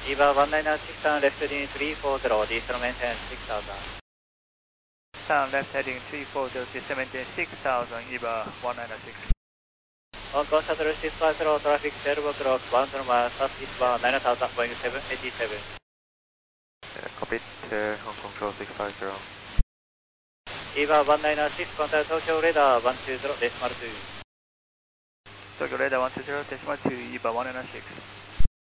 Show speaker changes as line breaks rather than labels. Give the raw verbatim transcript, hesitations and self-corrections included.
EVA one nine six on left heading three four zero, diesel maintain six thousand.
Sound left heading three four zero, diesel maintain six thousand, EVA one nine six.
On course shuttle six five zero, traffic twelve o'clock, bound to Mars, south eastbound nine thousand, Boeing seven eighty-seven.
Uh, copy, uh, Hong Kong Control six five zero.
EVA one nine six, contact Tokyo radar one two zero, decimal two.
Tokyo radar one two zero, decimal two, EVA one nine six.